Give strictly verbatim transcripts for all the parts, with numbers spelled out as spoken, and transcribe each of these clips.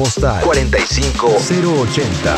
Postal cuarenta y cinco cero ochenta.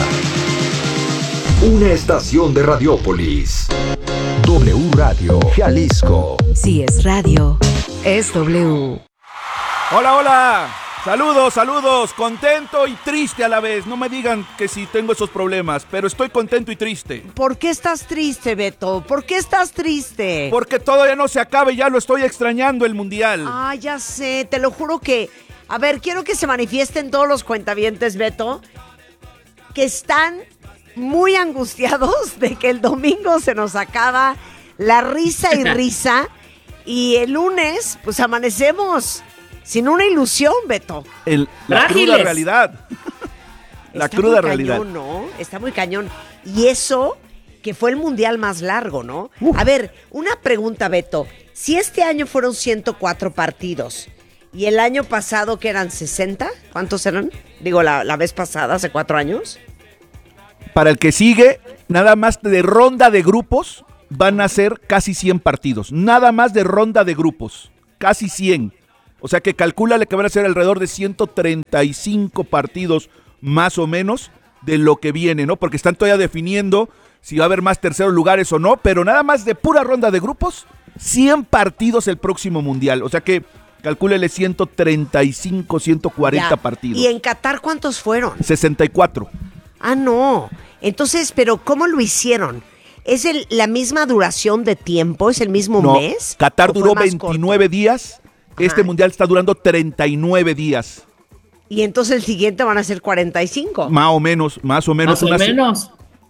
Una estación de Radiópolis. W Radio Jalisco. Si es radio, es W. Hola, hola. Saludos, saludos. Contento y triste a la vez. No me digan que si tengo esos problemas, pero estoy contento y triste. ¿Por qué estás triste, Beto? ¿Por qué estás triste? Porque todavía no se acabe, ya lo estoy extrañando el mundial. Ah, ya sé, te lo juro que... A ver, quiero que se manifiesten todos los cuentavientes, Beto, que están muy angustiados de que el domingo se nos acaba la risa y risa y el lunes, pues amanecemos sin una ilusión, Beto. El, la Frágiles. cruda realidad. La Está cruda muy realidad. cañón, ¿no? Está muy cañón. Y eso que fue el mundial más largo, ¿no? Uh. A ver, una pregunta, Beto. Si este año fueron ciento cuatro partidos y el año pasado que eran sesenta, ¿cuántos eran? Digo, la, la vez pasada, hace cuatro años. Para el que sigue, nada más de ronda de grupos, van a ser casi cien partidos. Nada más de ronda de grupos. Casi cien. O sea que calcúlale que van a ser alrededor de ciento treinta y cinco partidos más o menos de lo que viene, ¿no? Porque están todavía definiendo si va a haber más terceros lugares o no, pero nada más de pura ronda de grupos, cien partidos el próximo mundial. O sea que calcúlele ciento treinta y cinco, ciento cuarenta Ya. partidos. ¿Y en Qatar cuántos fueron? sesenta y cuatro. Ah, no. Entonces, ¿pero cómo lo hicieron? ¿Es el, la misma duración de tiempo? ¿Es el mismo No, mes? Qatar ¿O fue duró más veintinueve corto? días. Este Ajá. mundial está durando treinta y nueve días. Y entonces el siguiente van a ser cuarenta y cinco. Más o menos, más o menos. Más o una se- menos.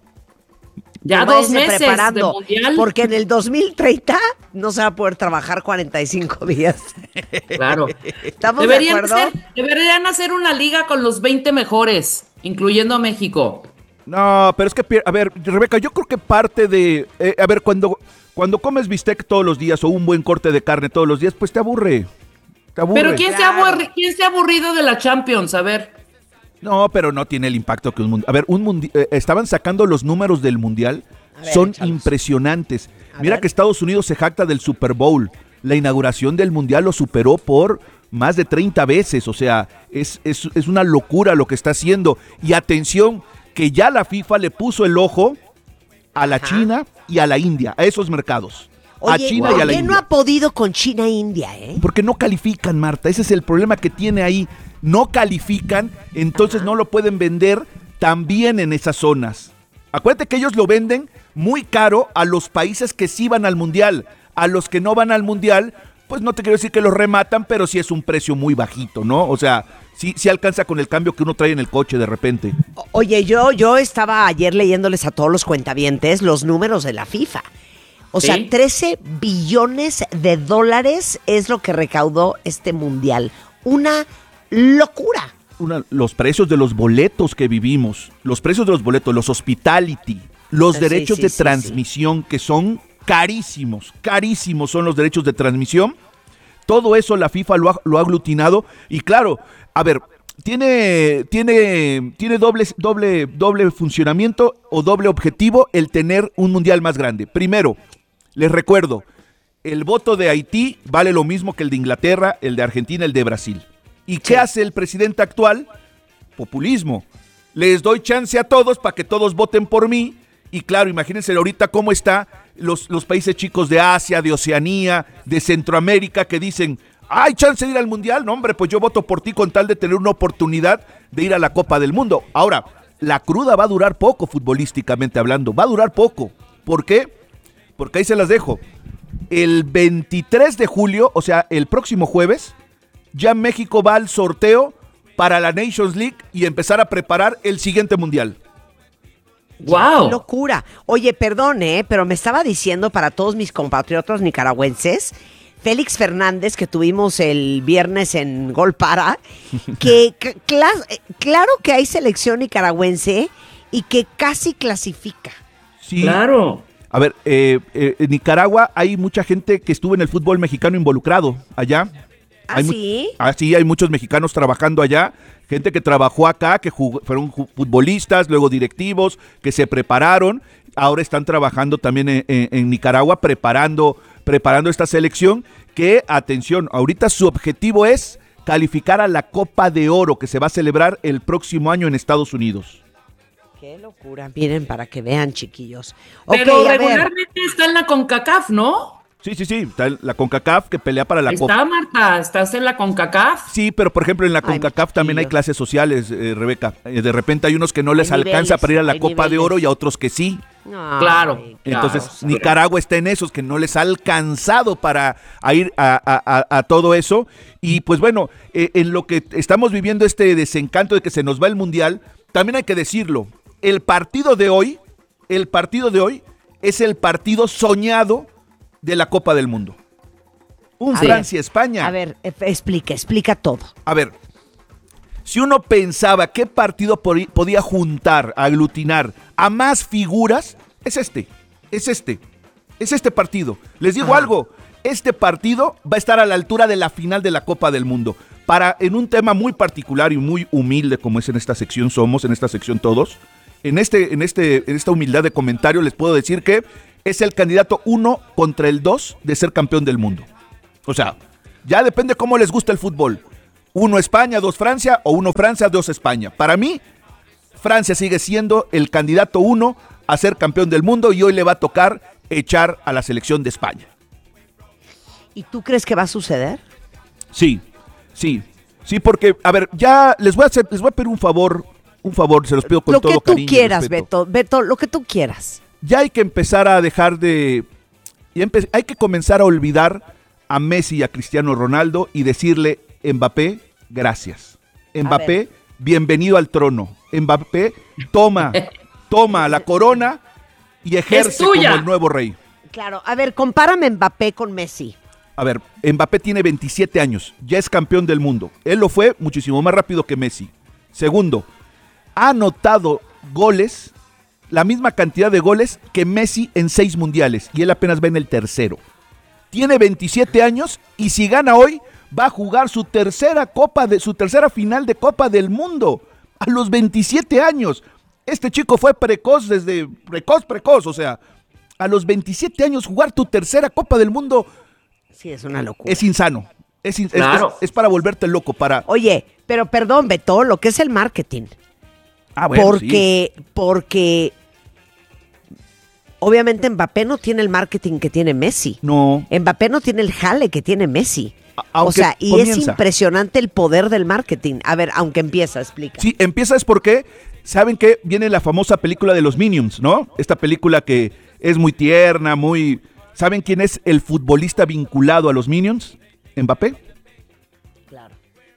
Ya Pues dos váyanse meses preparando, de mundial. porque en el dos mil treinta no se va a poder trabajar cuarenta y cinco días. Claro. ¿Estamos Deberían de acuerdo? hacer, deberían hacer una liga con los veinte mejores, incluyendo a México. No, pero es que, a ver, Rebeca, yo creo que parte de... eh, a ver, cuando, cuando comes bistec todos los días o un buen corte de carne todos los días, pues te aburre. Te aburre. Pero ¿quién, Claro. se aburri- ¿quién se ha aburrido de la Champions? A ver. No, pero no tiene el impacto que un mundial. A ver, un mundi- eh, estaban sacando los números del mundial. A ver, Son échalos. impresionantes. A Mira ver. que Estados Unidos se jacta del Super Bowl. La inauguración del mundial lo superó por más de treinta veces. O sea, es, es, es una locura lo que está haciendo. Y atención, que ya la FIFA le puso el ojo a la Ajá. China y a la India, a esos mercados. a Oye, China ¿por y a la qué India. no ha podido con China e India, eh? Porque no califican, Marta. Ese es el problema que tiene ahí. No califican, entonces no lo pueden vender también en esas zonas. Acuérdate que ellos lo venden muy caro a los países que sí van al mundial. A los que no van al mundial, pues no te quiero decir que los rematan, pero sí es un precio muy bajito, ¿no? O sea, sí, sí alcanza con el cambio que uno trae en el coche de repente. O- Oye, yo, yo estaba ayer leyéndoles a todos los cuentavientes los números de la FIFA. O sea, ¿Sí? trece billones de dólares es lo que recaudó este mundial. Una locura. Una- los precios de los boletos que vivimos, los precios de los boletos, los hospitality, los Sí, derechos sí, de sí, transmisión que son carísimos, carísimos son los derechos de transmisión. Todo eso la FIFA lo ha, lo ha aglutinado y claro, a ver, tiene tiene tiene doble doble doble funcionamiento o doble objetivo el tener un mundial más grande. Primero, les recuerdo, el voto de Haití vale lo mismo que el de Inglaterra, el de Argentina, el de Brasil. ¿Y qué hace el presidente actual? Populismo. Les doy chance a todos para que todos voten por mí. Y claro, imagínense ahorita cómo está los, los países chicos de Asia, de Oceanía, de Centroamérica, que dicen, ¿hay chance de ir al Mundial? No, hombre, pues yo voto por ti con tal de tener una oportunidad de ir a la Copa del Mundo. Ahora, la cruda va a durar poco, futbolísticamente hablando. Va a durar poco. ¿Por qué? Porque ahí se las dejo. El veintitrés de julio, o sea, el próximo jueves, ya México va al sorteo para la Nations League y empezar a preparar el siguiente mundial. ¡Wow! Qué locura. Oye, perdón, ¿eh? Pero me estaba diciendo para todos mis compatriotas nicaragüenses, Félix Fernández, que tuvimos el viernes en Gol Para, que c- cla- eh, claro que hay selección nicaragüense y que casi clasifica. Sí. Claro. A ver, eh, eh, en Nicaragua hay mucha gente que estuvo en el fútbol mexicano involucrado allá. ¿Ah, Hay mu- sí? Ah, sí, hay muchos mexicanos trabajando allá, gente que trabajó acá, que jugó- fueron ju- futbolistas, luego directivos, que se prepararon, ahora están trabajando también en, en- en Nicaragua, preparando, preparando esta selección, que, atención, ahorita su objetivo es calificar a la Copa de Oro que se va a celebrar el próximo año en Estados Unidos. Qué locura. Miren, para que vean, chiquillos. Pero Ok, a ver. regularmente está en la CONCACAF, ¿no? Sí, sí, sí, está la CONCACAF que pelea para la Ahí Copa. está, Marta, estás en la CONCACAF. Sí, pero por ejemplo en la Ay, CONCACAF mis también hay chiquillos. clases sociales, eh, Rebeca. Eh, de repente hay unos que no les Hay alcanza niveles, para ir a la hay Copa de niveles. Oro y a otros que sí. Ay, Claro. Entonces Claro, Nicaragua está en esos que no les ha alcanzado para a ir a, a- a- a todo eso. Y pues bueno, eh, en lo que estamos viviendo este desencanto de que se nos va el Mundial, también hay que decirlo. El partido de hoy, el partido de hoy es el partido soñado de la Copa del Mundo. Un A ver, Francia-España. A ver, eh, explica, explica todo. A ver, si uno pensaba qué partido por- podía juntar, aglutinar a más figuras, es este, es este, es este partido. Les digo Ajá. algo, este partido va a estar a la altura de la final de la Copa del Mundo. Para, en un tema muy particular y muy humilde como es en esta sección somos, en esta sección todos, en, este, en, este, en esta humildad de comentario les puedo decir que es el candidato uno contra el dos de ser campeón del mundo. O sea, ya depende cómo les gusta el fútbol. Uno España, dos Francia, o uno Francia, dos España. Para mí, Francia sigue siendo el candidato uno a ser campeón del mundo y hoy le va a tocar echar a la selección de España. ¿Y tú crees que va a suceder? Sí, sí, sí, porque, a ver, ya les voy a hacer, les voy a pedir un favor, un favor, se los pido con Lo todo que tú cariño y quieras, respeto. Beto. Beto, lo que tú quieras. Ya hay que empezar a dejar de, ya empe- hay que comenzar a olvidar a Messi y a Cristiano Ronaldo y decirle, Mbappé, gracias. Mbappé, ver. bienvenido al trono. Mbappé, toma, toma la corona y ejerce como tuya. el nuevo rey. Claro, a ver, compárame Mbappé con Messi. A ver, Mbappé tiene veintisiete años, ya es campeón del mundo. Él lo fue muchísimo más rápido que Messi. Segundo, ha anotado goles, la misma cantidad de goles que Messi en seis mundiales y él apenas va en el tercero. Tiene veintisiete años y si gana hoy va a jugar su tercera copa de su tercera final de Copa del Mundo a los veintisiete años. Este chico fue precoz desde precoz precoz, o sea, a los veintisiete años jugar tu tercera Copa del Mundo Sí, es una locura. es insano. Es, in- es- Claro. es- es para volverte loco, para... Oye, pero perdón, Beto, lo que es el marketing. Ah, bueno, sí. porque, porque obviamente Mbappé no tiene el marketing que tiene Messi. No, Mbappé no tiene el jale que tiene Messi. A- O aunque sea, y es comienza. impresionante el poder del marketing. A ver, aunque empieza, explica. Sí, empieza es porque, ¿saben qué? Viene la famosa película de los Minions, ¿no? Esta película que es muy tierna, muy... ¿Saben quién es el futbolista vinculado a los Minions? Mbappé. Claro.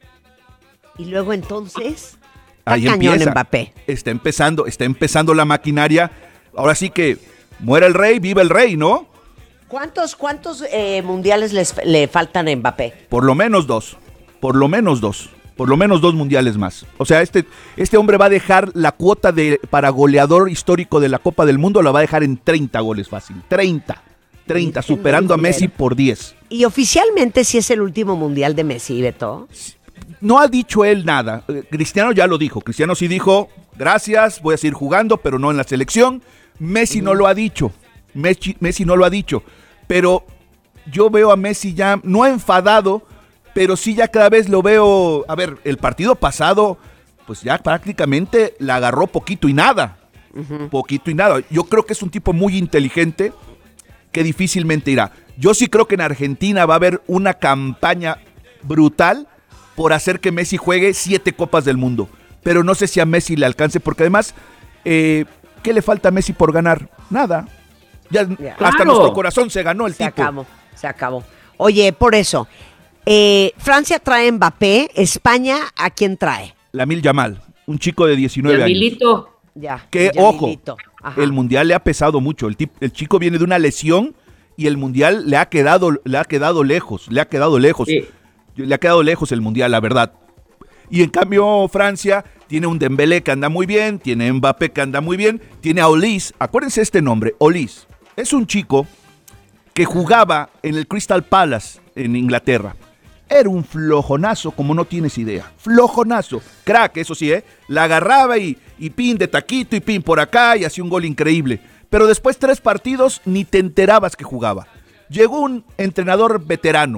Y luego entonces, está Ahí cañón empieza. Mbappé. Está empezando, está empezando la maquinaria. Ahora sí que muera el rey, viva el rey, ¿no? ¿Cuántos, cuántos eh, mundiales les, le faltan a Mbappé? Por lo menos dos. Por lo menos dos. Por lo menos dos mundiales más. O sea, este, este hombre va a dejar la cuota de para goleador histórico de la Copa del Mundo, la va a dejar en treinta goles fácil. treinta. treinta, Virgen superando a del Messi cielo. por diez. Y oficialmente sí es el último mundial de Messi, Beto. No ha dicho él nada. Eh, Cristiano ya lo dijo. Cristiano sí dijo, gracias, voy a seguir jugando, pero no en la selección. Messi no lo ha dicho. Messi, Messi no lo ha dicho. Pero yo veo a Messi ya, no enfadado, pero sí ya cada vez lo veo. A ver, el partido pasado, pues ya prácticamente la agarró poquito y nada. Poquito y nada. Yo creo que es un tipo muy inteligente que difícilmente irá. Yo sí creo que en Argentina va a haber una campaña brutal por hacer que Messi juegue siete Copas del Mundo. Pero no sé si a Messi le alcance, porque además, eh, ¿qué le falta a Messi por ganar? Nada. Ya, Ya. hasta Claro. nuestro corazón se ganó el Se tipo. acabó, se acabó. Oye, por eso, eh, Francia trae Mbappé, España, ¿a quién trae? Lamil Yamal, un chico de diecinueve años. Yamilito. Ya. Que, Yamilito. ojo, Ajá. el Mundial le ha pesado mucho. El, tip- el chico viene de una lesión y el Mundial le ha quedado, le ha quedado lejos, le ha quedado lejos. Sí. Le ha quedado lejos el Mundial, la verdad. Y en cambio Francia tiene un Dembélé que anda muy bien, tiene Mbappé que anda muy bien, tiene a Olise. Acuérdense este nombre, Olise. Es un chico que jugaba en el Crystal Palace en Inglaterra. Era un flojonazo, como no tienes idea. Flojonazo. Crack, eso sí, ¿eh? La agarraba y, y pin de taquito y pin por acá y hacía un gol increíble. Pero después tres partidos ni te enterabas que jugaba. Llegó un entrenador veterano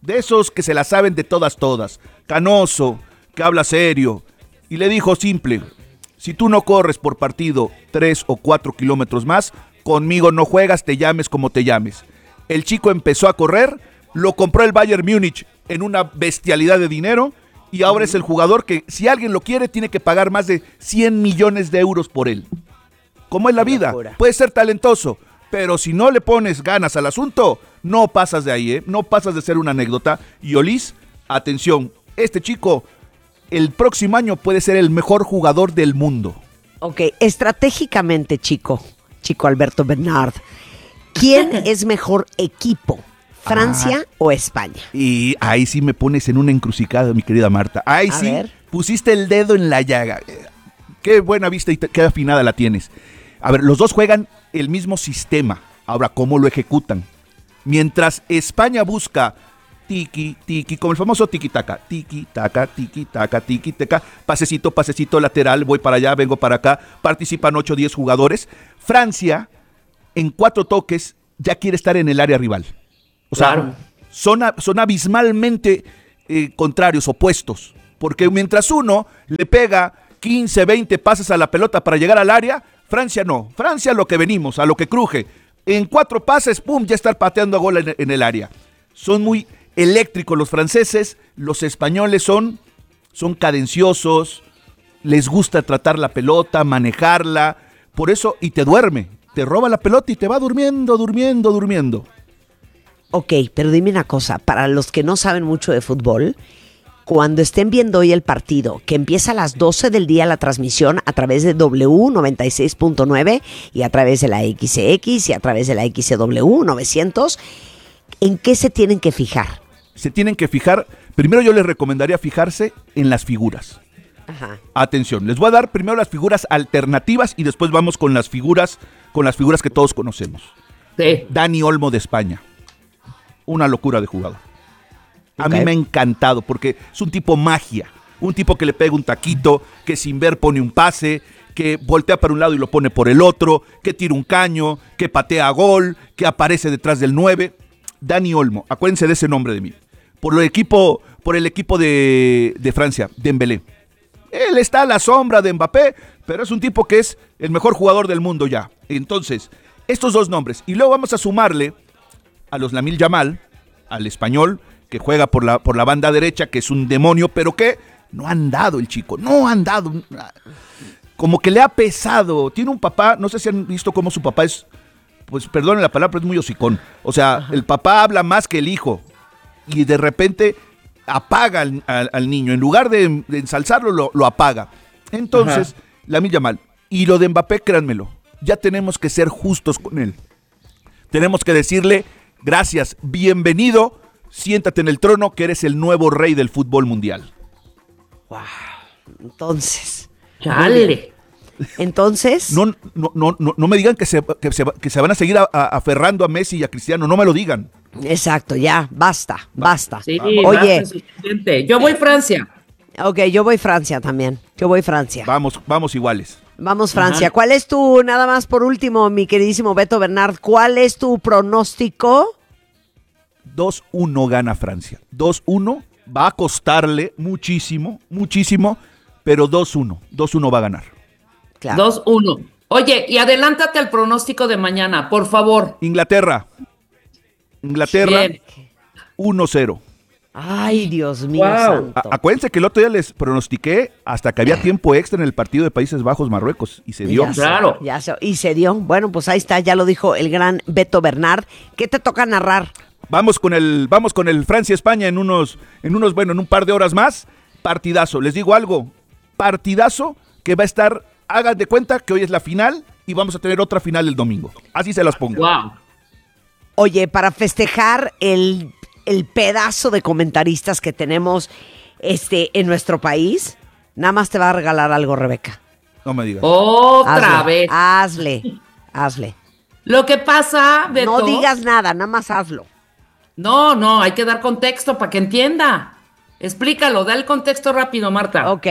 de esos que se la saben de todas, todas, canoso, que habla serio, y le dijo simple, si tú no corres por partido tres o cuatro kilómetros más, conmigo no juegas, te llames como te llames. El chico empezó a correr, lo compró el Bayern Múnich en una bestialidad de dinero, y ahora es el jugador que, si alguien lo quiere, tiene que pagar más de cien millones de euros por él. Como es la vida, puede ser talentoso, pero si no le pones ganas al asunto, no pasas de ahí, ¿eh? No pasas de ser una anécdota. Y Olis, atención, este chico, el próximo año puede ser el mejor jugador del mundo. Ok, estratégicamente, chico, chico Alberto Bernard, ¿quién es mejor equipo? ¿Francia ah, o España? Y ahí sí me pones en una encrucijada, mi querida Marta. Ahí A sí ver. pusiste el dedo en la llaga. Qué buena vista y qué afinada la tienes. A ver, los dos juegan el mismo sistema. Ahora, ¿cómo lo ejecutan? Mientras España busca tiki, tiki, como el famoso tiki-taka, tiki-taka, tiki-taka, tiki-taka, pasecito, pasecito lateral, voy para allá, vengo para acá, participan ocho o diez jugadores. Francia, en cuatro toques, ya quiere estar en el área rival. O sea, claro. son, son abismalmente eh, contrarios, opuestos. Porque mientras uno le pega quince, veinte pases a la pelota para llegar al área, Francia no. Francia a lo que venimos, a lo que cruje. En cuatro pases, pum, ya estar pateando a gol en, en el área. Son muy eléctricos los franceses, los españoles son, son cadenciosos, les gusta tratar la pelota, manejarla, por eso, y te duerme, te roba la pelota y te va durmiendo, durmiendo, durmiendo. Ok, pero dime una cosa, para los que no saben mucho de fútbol, cuando estén viendo hoy el partido, que empieza a las doce del día la transmisión a través de W noventa y seis punto nueve y a través de la X X y a través de la X W novecientos, ¿en qué se tienen que fijar? Se tienen que fijar, primero yo les recomendaría fijarse en las figuras. Ajá. Atención, les voy a dar primero las figuras alternativas y después vamos con las figuras, con las figuras que todos conocemos. Sí. Dani Olmo de España. Una locura de jugador. A Okay. mí me ha encantado porque es un tipo magia, un tipo que le pega un taquito, que sin ver pone un pase, que voltea para un lado y lo pone por el otro, que tira un caño, que patea a gol, que aparece detrás del nueve. Dani Olmo, acuérdense de ese nombre de mí. Por el equipo, por el equipo de, de Francia, Dembélé. Él está a la sombra de Mbappé, pero es un tipo que es el mejor jugador del mundo ya. Entonces, estos dos nombres. Y luego vamos a sumarle a los Lamine Yamal, al español, que juega por la, por la banda derecha, que es un demonio, pero que no ha andado el chico, no ha andado. Como que le ha pesado. Tiene un papá, no sé si han visto cómo su papá es, pues perdonen la palabra, pero es muy hocicón. O sea, Ajá. el papá habla más que el hijo. Y de repente apaga al, al, al niño. En lugar de, de ensalzarlo, lo, lo apaga. Entonces, Lamine Yamal. Y lo de Mbappé, créanmelo, ya tenemos que ser justos con él. Tenemos que decirle, gracias, bienvenido, siéntate en el trono, que eres el nuevo rey del fútbol mundial. Wow. Entonces. Chale. Entonces. No, no, no, no, no me digan que se, que se, que se van a seguir a, a, aferrando a Messi y a Cristiano, no me lo digan. Exacto, ya, basta, basta. Sí, oye. basta, suficiente. Yo voy Francia. Ok, yo voy Francia también. Yo voy Francia. Vamos, vamos iguales. Vamos Francia. Ajá. ¿Cuál es tu, nada más por último, mi queridísimo Beto Bernard, cuál es tu pronóstico? dos uno gana Francia. dos uno va a costarle muchísimo, muchísimo, pero dos uno. dos uno va a ganar. Claro. dos uno. Oye, y adelántate al pronóstico de mañana, por favor. Inglaterra. Inglaterra Bien. uno cero. Ay, Dios mío Wow. santo. A- acuérdense que el otro día les pronostiqué hasta que había tiempo extra en el partido de Países Bajos-Marruecos y se dio. Ya sé, Claro. ya sé, y se dio. Bueno, pues ahí está, ya lo dijo el gran Beto Bernard. ¿Qué te toca narrar? Vamos con el, vamos con el Francia-España en unos, en unos, bueno, en un par de horas más. Partidazo. Les digo algo. Partidazo que va a estar, hagan de cuenta que hoy es la final y vamos a tener otra final el domingo. Así se las pongo. Wow. Oye, para festejar el, el pedazo de comentaristas que tenemos este, en nuestro país, nada más te va a regalar algo, Rebeca. No me digas. Otra Hazle, vez. Hazle, hazle. Lo que pasa, Beto. No digas nada, nada más hazlo. No, no, hay que dar contexto para que entienda. Explícalo, da el contexto rápido, Marta. Ok.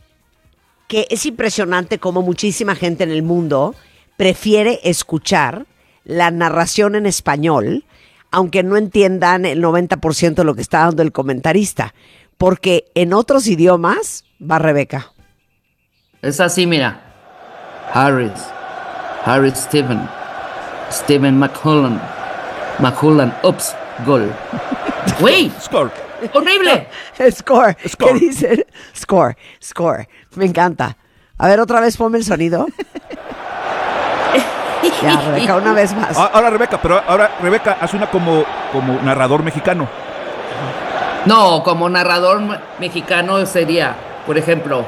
Que es impresionante cómo muchísima gente en el mundo prefiere escuchar la narración en español aunque no entiendan el noventa por ciento de lo que está dando el comentarista, porque en otros idiomas va Rebeca. Es así, mira. Harris, Harris Steven, Steven McCullen, McCullen, ups, gol. Güey, Score. horrible. Score. Score. ¿Qué dice? Score, score. Me encanta. A ver, otra vez ponme el sonido. Ya, Rebeca, una vez más. Ah, Ahora Rebeca, pero ahora Rebeca hace una como, como narrador mexicano. No, como narrador me- mexicano sería, por ejemplo.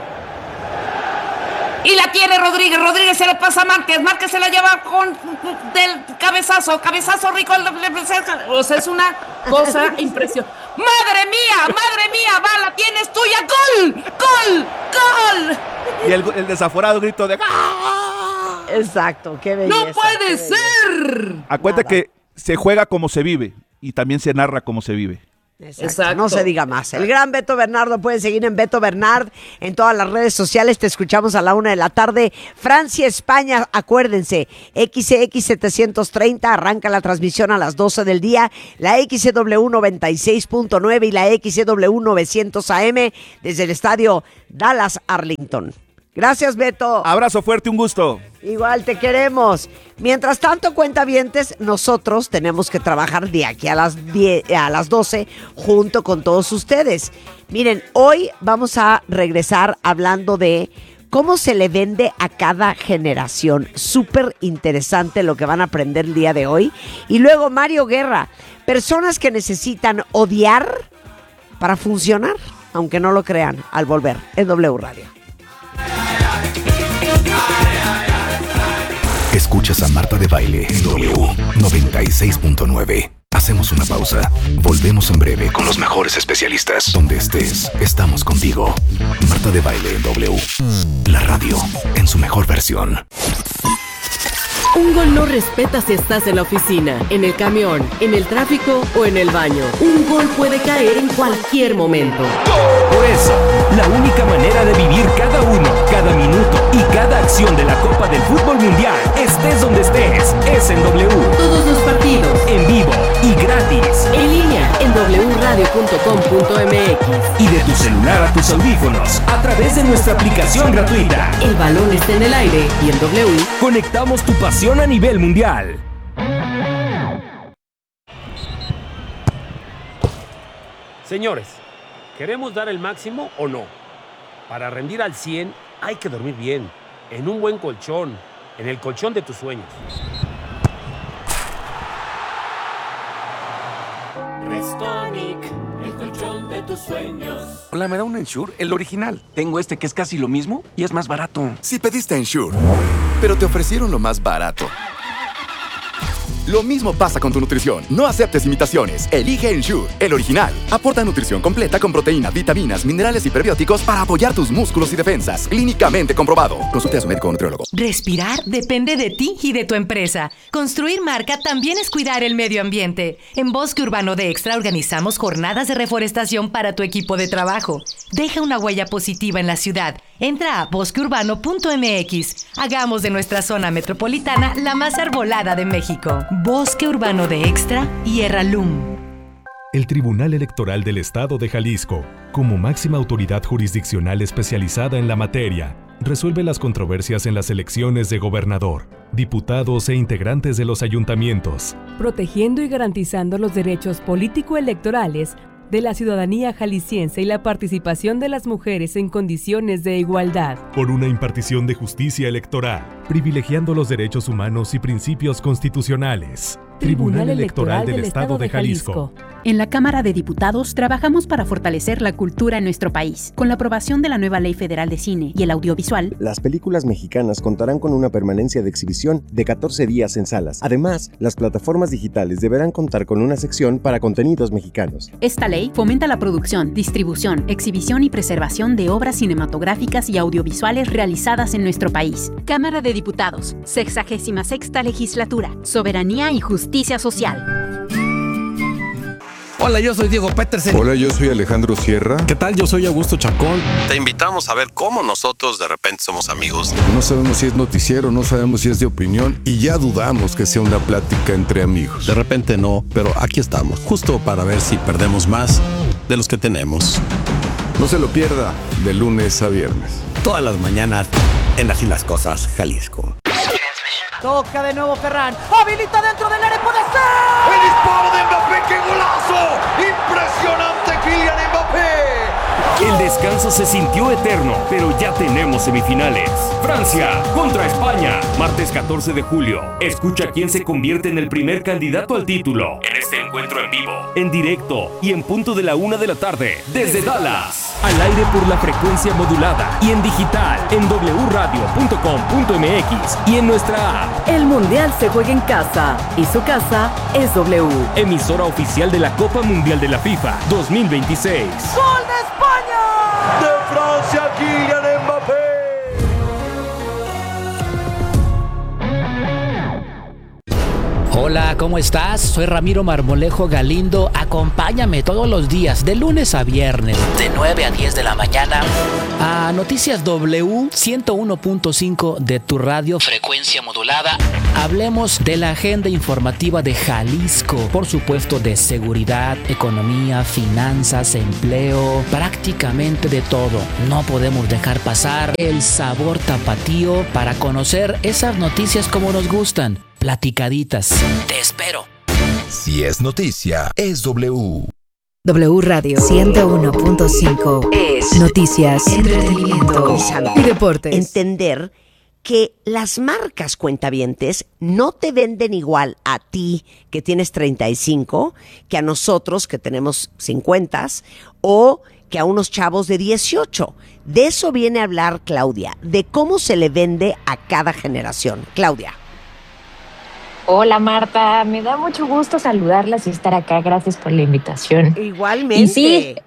Y la tiene Rodríguez, Rodríguez se la pasa a Márquez, Márquez se la lleva con del cabezazo, cabezazo rico. O sea, es una cosa impresionante. ¡Madre mía, madre mía! ¡Va, la tienes tuya! ¡Gol! ¡Gol! ¡Gol! Y el, el desaforado grito de ¡ah! Exacto, qué belleza. ¡No puede qué belleza. ser! Acuérdate Nada. que se juega como se vive y también se narra como se vive. Exacto, Exacto. no se diga más. El gran Beto Bernardo, pueden seguir en Beto Bernard en todas las redes sociales. Te escuchamos a la una de la tarde. Francia, España, acuérdense, X C X setecientos treinta, arranca la transmisión a las doce del día, la X C W noventa y seis punto nueve y la X C W novecientos A M desde el estadio Dallas Arlington. Gracias, Beto. Abrazo fuerte, un gusto. Igual te queremos. Mientras tanto, cuentavientes, nosotros tenemos que trabajar de aquí a las diez, a las doce junto con todos ustedes. Miren, hoy vamos a regresar hablando de cómo se le vende a cada generación. Súper interesante lo que van a aprender el día de hoy. Y luego Mario Guerra, personas que necesitan odiar para funcionar, aunque no lo crean, al volver en W Radio. Escuchas a Marta de Baile en W noventa y seis punto nueve. Hacemos una pausa. Volvemos en breve con los mejores especialistas. Donde estés, estamos contigo. Marta de Baile en W. La radio en su mejor versión. Un gol no respeta si estás en la oficina, en el camión, en el tráfico o en el baño. Un gol puede caer en cualquier momento. Por eso, la única manera de vivir cada uno, cada minuto y cada acción de la Copa del Fútbol Mundial, estés donde estés, es en W. Todos los partidos, En vivo y gratis. en línea, en w radio punto com punto m x. Y de tu celular a tus audífonos, a través de nuestra aplicación gratuita. El balón está en el aire y en W. Conectamos tu pasión a nivel mundial. Señores, ¿queremos dar el máximo o no? Para rendir al cien hay que dormir bien, en un buen colchón, en el colchón de tus sueños. Restonic, el colchón de tus sueños. Hola, ¿me da un Ensure? El original. Tengo este que es casi lo mismo y es más barato. Si pediste Ensure, pero te ofrecieron lo más barato. Lo mismo pasa con tu nutrición. No aceptes imitaciones. Elige Ensure, el original. Aporta nutrición completa con proteínas, vitaminas, minerales y prebióticos para apoyar tus músculos y defensas. Clínicamente comprobado. Consulte a su médico o nutriólogo. Respirar depende de ti y de tu empresa. Construir marca también es cuidar el medio ambiente. En Bosque Urbano de Extra organizamos jornadas de reforestación para tu equipo de trabajo. Deja una huella positiva en la ciudad. Entra a bosque urbano punto m x. Hagamos de nuestra zona metropolitana la más arbolada de México. Bosque Urbano de Extra y Erralum. El Tribunal Electoral del Estado de Jalisco, como máxima autoridad jurisdiccional especializada en la materia, resuelve las controversias en las elecciones de gobernador, diputados e integrantes de los ayuntamientos, protegiendo y garantizando los derechos político-electorales de la ciudadanía jalisciense y la participación de las mujeres en condiciones de igualdad. por una impartición de justicia electoral, privilegiando los derechos humanos y principios constitucionales. Tribunal Electoral del Estado de Jalisco. En la Cámara de Diputados trabajamos para fortalecer la cultura en nuestro país. Con la aprobación de la nueva Ley Federal de Cine y el Audiovisual, las películas mexicanas contarán con una permanencia de exhibición de catorce días en salas. Además, las plataformas digitales deberán contar con una sección para contenidos mexicanos. esta ley fomenta la producción, distribución, exhibición y preservación de obras cinematográficas y audiovisuales realizadas en nuestro país. Cámara de Diputados, sexagésima sexta legislatura, soberanía y justicia social. Hola, yo soy Diego Petersen. Hola, yo soy Alejandro Sierra. ¿Qué tal? Yo soy Augusto Chacón. Te invitamos a ver cómo nosotros de repente somos amigos. No sabemos si es noticiero, no sabemos si es de opinión y ya dudamos que sea una plática entre amigos. De repente no, pero aquí estamos, justo para ver si perdemos más de los que tenemos. No se lo pierda, de lunes a viernes. Todas las mañanas en Así las Cosas, Jalisco. Toca de nuevo Ferran. Habilita dentro del área, puede ser. ¡El disparo de Mbappé! ¡Qué golazo! ¡Impresionante Kylian Mbappé! El descanso se sintió eterno, pero ya tenemos semifinales. Francia contra España, martes catorce de julio. Escucha quién se convierte en el primer candidato al título en este encuentro en vivo, en directo y en punto de la una de la tarde, desde Dallas. Al aire por la frecuencia modulada y en digital, en doble u radio punto com punto m x y en nuestra app. El Mundial se juega en casa y su casa es W. Emisora oficial de la Copa Mundial de la FIFA dos mil veintiséis. ¡Gol de España! ¡De Francia, Kylian Mbappé! Hola, ¿cómo estás? Soy Ramiro Marmolejo Galindo. Acompáñame todos los días, de lunes a viernes, de nueve a diez de la mañana, a Noticias W ciento uno punto cinco de tu radio, frecuencia modulada. Hablemos de la agenda informativa de Jalisco, por supuesto de seguridad, economía, finanzas, empleo, prácticamente de todo. No podemos dejar pasar el sabor tapatío para conocer esas noticias como nos gustan. Platicaditas. Te espero. Si es noticia, es W. W Radio ciento uno punto cinco es noticias, entretenimiento y deportes. Entender que las marcas cuentavientes no te venden igual a ti que tienes treinta y cinco que a nosotros que tenemos cincuenta o que a unos chavos de dieciocho. De eso viene a hablar Claudia, de cómo se le vende a cada generación. Claudia. Hola Marta, me da mucho gusto saludarlas y estar acá, gracias por la invitación. Igualmente. Y sí,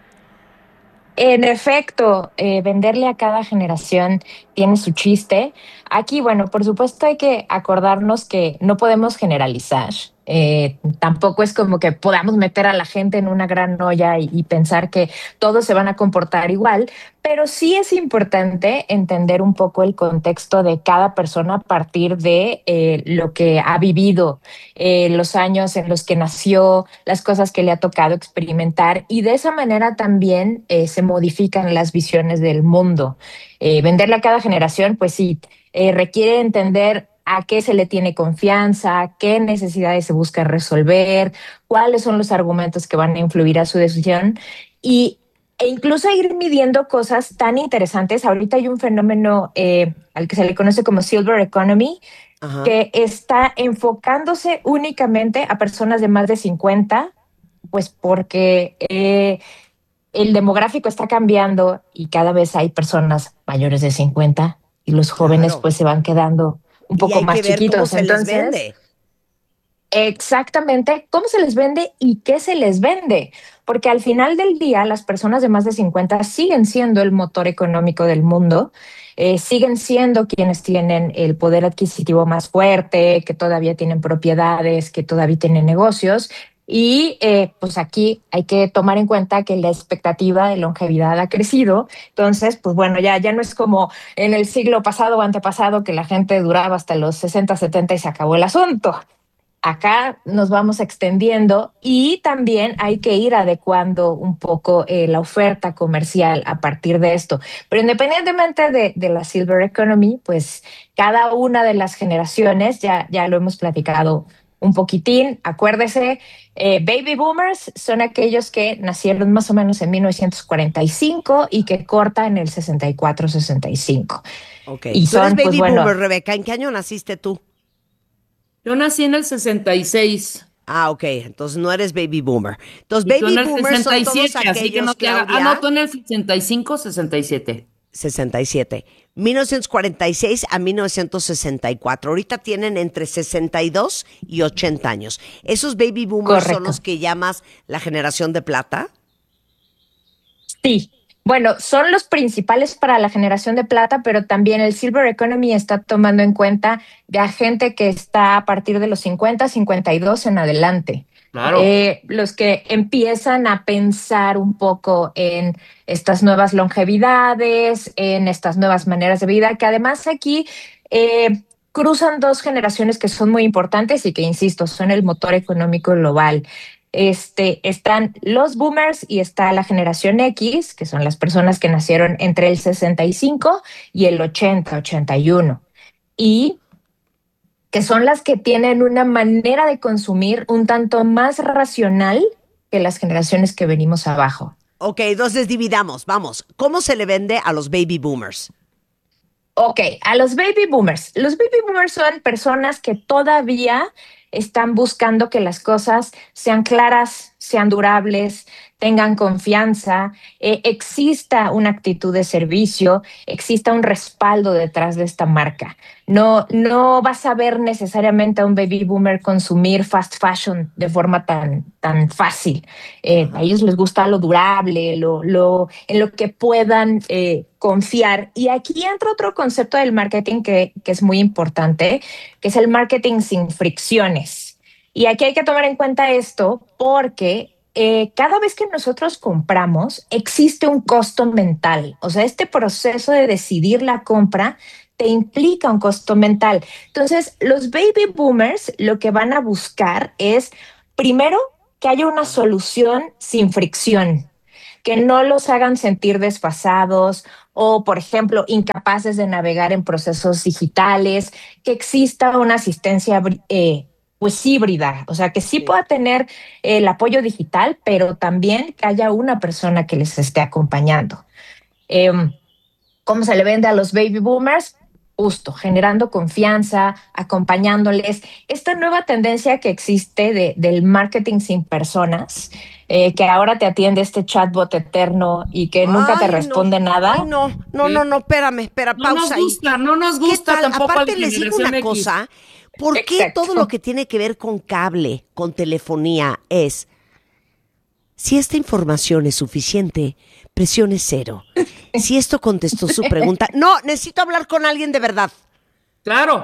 en efecto, eh, venderle a cada generación tiene su chiste. Aquí, bueno, por supuesto hay que acordarnos que no podemos generalizar. Eh, tampoco es como que podamos meter a la gente en una gran olla y, y pensar que todos se van a comportar igual, pero sí es importante entender un poco el contexto de cada persona a partir de eh, lo que ha vivido, eh, los años en los que nació, las cosas que le ha tocado experimentar, y de esa manera también eh, se modifican las visiones del mundo. Eh, venderle a cada generación, pues sí, eh, requiere entender a qué se le tiene confianza, qué necesidades se busca resolver, cuáles son los argumentos que van a influir a su decisión y, e incluso ir midiendo cosas tan interesantes. Ahorita hay un fenómeno eh, al que se le conoce como Silver Economy, Ajá. que está enfocándose únicamente a personas de más de cincuenta, pues porque eh, el demográfico está cambiando y cada vez hay personas mayores de cincuenta y los jóvenes Claro. pues se van quedando un poco y hay más que ver chiquitos. cómo se Entonces, les vende. Exactamente, cómo se les vende y qué se les vende, porque al final del día las personas de más de cincuenta siguen siendo el motor económico del mundo, eh, siguen siendo quienes tienen el poder adquisitivo más fuerte, que todavía tienen propiedades, que todavía tienen negocios. Y eh, pues aquí hay que tomar en cuenta que la expectativa de longevidad ha crecido. Entonces, pues bueno, ya, ya no es como en el siglo pasado o antepasado que la gente duraba hasta los sesenta, setenta y se acabó el asunto. Acá nos vamos extendiendo y también hay que ir adecuando un poco eh, la oferta comercial a partir de esto. Pero independientemente de, de la Silver Economy, pues cada una de las generaciones, ya, ya lo hemos platicado un poquitín, acuérdese, eh, baby boomers son aquellos que nacieron más o menos en mil novecientos cuarenta y cinco y que cortan en el sesenta y cuatro, sesenta y cinco. Ok. Y Tú eres son, baby pues, bueno, boomer, Rebeca. ¿En qué año naciste tú? Yo nací en el sesenta y seis. Ah, ok. Entonces no eres baby boomer. Entonces Y tú baby en el boomers son sesenta y siete, todos aquellos, así que no te hagas. Claudia, Ah, no, tú en el sesenta y cinco, sesenta y siete. sesenta y siete. mil novecientos cuarenta y seis a mil novecientos sesenta y cuatro. Ahorita tienen entre sesenta y dos y ochenta años. ¿Esos baby boomers Correcto. son los que llamas la generación de plata? sí. Bueno, son los principales para la generación de plata, pero también el Silver Economy está tomando en cuenta de a gente que está a partir de los cincuenta, cincuenta y dos en adelante. Claro. Eh, los que empiezan a pensar un poco en estas nuevas longevidades, en estas nuevas maneras de vida, que además aquí eh, cruzan dos generaciones que son muy importantes y que, insisto, son el motor económico global. Este, están los boomers y está la generación X, que son las personas que nacieron entre el sesenta y cinco y el ochenta, ochenta y uno. Y que son las que tienen una manera de consumir un tanto más racional que las generaciones que venimos abajo. Ok, entonces dividamos, vamos. ¿Cómo se le vende a los baby boomers? Ok, a los baby boomers. Los baby boomers son personas que todavía están buscando que las cosas sean claras, sean durables, tengan confianza, eh, exista una actitud de servicio, exista un respaldo detrás de esta marca. No, no vas a ver necesariamente a un baby boomer consumir fast fashion de forma tan, tan fácil. Eh, a ellos les gusta lo durable, lo, lo, en lo que puedan eh, confiar. Y aquí entra otro concepto del marketing que, que es muy importante, que es el marketing sin fricciones. Y aquí hay que tomar en cuenta esto porque Eh, cada vez que nosotros compramos, existe un costo mental. O sea, este proceso de decidir la compra te implica un costo mental. Entonces, los baby boomers lo que van a buscar es, primero, que haya una solución sin fricción, que no los hagan sentir desfasados o, por ejemplo, incapaces de navegar en procesos digitales, que exista una asistencia eh, pues híbrida, o sea, que sí pueda tener el apoyo digital, pero también que haya una persona que les esté acompañando. Eh, ¿Cómo se le vende a los baby boomers? Justo, generando confianza, acompañándoles. Esta nueva tendencia que existe de, del marketing sin personas, eh, que ahora te atiende este chatbot eterno y que nunca Ay, te responde no. nada. Ay, no, no, ¿Sí? no, no, espérame, espera, No pausa nos gusta, no nos gusta ¿Qué tal? tampoco Aparte a la les digo generación una X. cosa, ¿por qué Exacto. todo lo que tiene que ver con cable, con telefonía es, si esta información es suficiente, presione cero? Si esto contestó su pregunta, no, necesito hablar con alguien de verdad. Claro.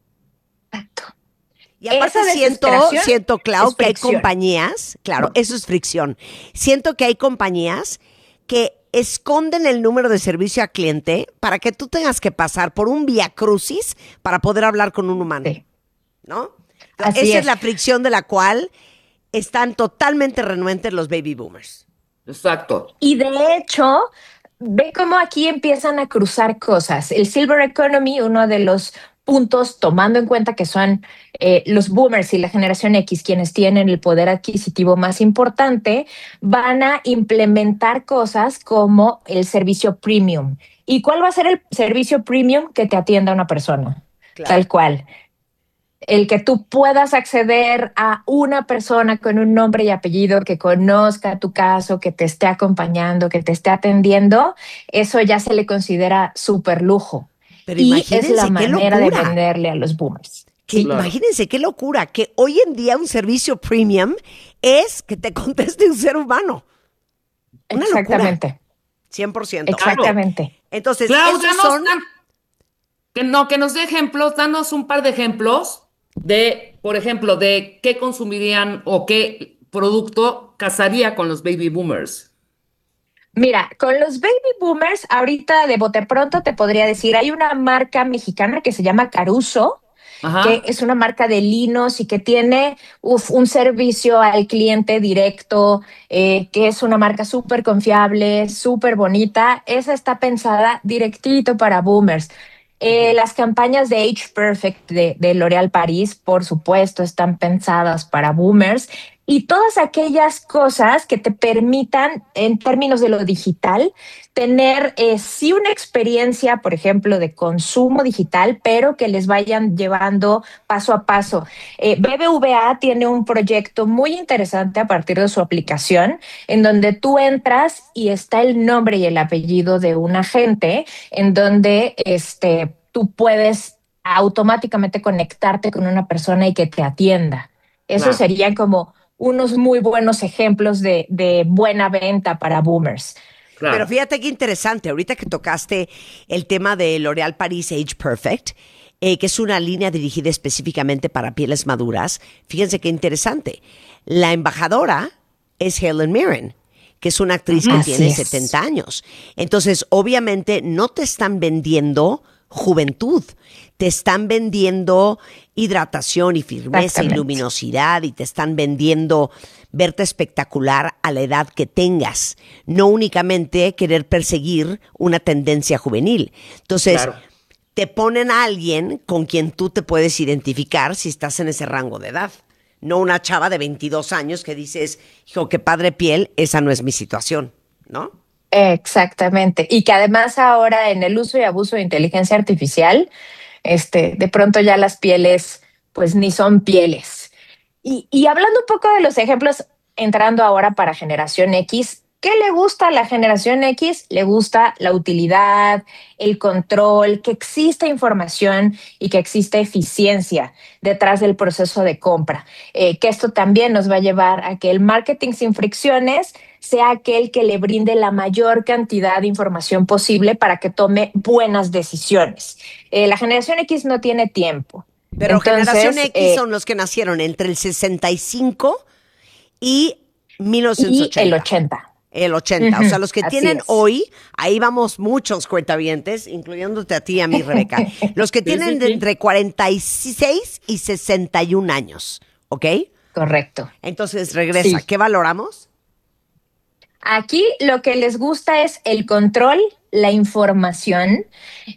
Y aparte Esa siento, desesperación siento, Clau, es que hay fricción. compañías, claro, eso es fricción. Siento que hay compañías que esconden el número de servicio a cliente para que tú tengas que pasar por un viacrucis para poder hablar con un humano. Sí. ¿No? Así Esa es. es. la fricción de la cual están totalmente renuentes los baby boomers. Exacto. Y de hecho, ve cómo aquí empiezan a cruzar cosas. El Silver Economy, uno de los puntos, tomando en cuenta que son eh, los boomers y la generación X quienes tienen el poder adquisitivo más importante, van a implementar cosas como el servicio premium. ¿Y cuál va a ser el servicio premium? Que te atienda una persona, Claro. tal cual. El que tú puedas acceder a una persona con un nombre y apellido que conozca tu caso, que te esté acompañando, que te esté atendiendo, eso ya se le considera súper lujo. Pero y imagínense es la qué manera de locura. venderle a los boomers. Que Sí. Imagínense qué locura, que hoy en día un servicio premium es que te conteste un ser humano. Una Exactamente. locura. cien por ciento. Exactamente. Entonces, Clau, esos danos son... dan- que no, que nos dé ejemplos, danos un par de ejemplos de, por ejemplo, de qué consumirían o qué producto casaría con los baby boomers. Mira, con los baby boomers, ahorita de bote pronto te podría decir, hay una marca mexicana que se llama Caruso, Ajá. que es una marca de linos y que tiene uf, un servicio al cliente directo, eh, que es una marca súper confiable, súper bonita. Esa está pensada directito para boomers. Eh, las campañas de Age Perfect de, de L'Oréal París, por supuesto, están pensadas para boomers. Y todas aquellas cosas que te permitan, en términos de lo digital, tener eh, sí una experiencia, por ejemplo, de consumo digital, pero que les vayan llevando paso a paso. Eh, B B V A tiene un proyecto muy interesante a partir de su aplicación, en donde tú entras y está el nombre y el apellido de un agente, en donde este, tú puedes automáticamente conectarte con una persona y que te atienda. Eso Claro. serían como unos muy buenos ejemplos de, de buena venta para boomers. Claro. Pero fíjate qué interesante, ahorita que tocaste el tema de L'Oréal Paris Age Perfect, eh, que es una línea dirigida específicamente para pieles maduras. Fíjense qué interesante. La embajadora es Helen Mirren, que es una actriz que Así tiene es. setenta años. Entonces, obviamente, no te están vendiendo juventud, te están vendiendo hidratación y firmeza y Exactamente. luminosidad, y te están vendiendo verte espectacular a la edad que tengas, no únicamente querer perseguir una tendencia juvenil. Entonces, Claro. te ponen a alguien con quien tú te puedes identificar si estás en ese rango de edad. No una chava de veintidós años que dices, hijo, qué padre piel, esa no es mi situación, ¿no? Exactamente. Y que además ahora en el uso y abuso de inteligencia artificial, este, de pronto ya las pieles, pues ni son pieles. Y, y hablando un poco de los ejemplos, entrando ahora para generación X, ¿qué le gusta a la generación X? Le gusta la utilidad, el control, que exista información y que exista eficiencia detrás del proceso de compra. Eh, que esto también nos va a llevar a que el marketing sin fricciones sea aquel que le brinde la mayor cantidad de información posible para que tome buenas decisiones. Eh, la generación X no tiene tiempo. Pero Entonces, generación X eh, son los que nacieron entre el sesenta y cinco y mil novecientos ochenta. y el ochenta. El ochenta. Ujú, O sea, los que así tienen es. hoy, ahí vamos muchos cuentavientes, incluyéndote a ti y a mí, Rebeca. Los que Sí, tienen sí, de sí. entre cuarenta y seis y sesenta y un años, ¿ok? Correcto. Entonces, regresa. Sí. ¿Qué valoramos? Aquí lo que les gusta es el control, la información,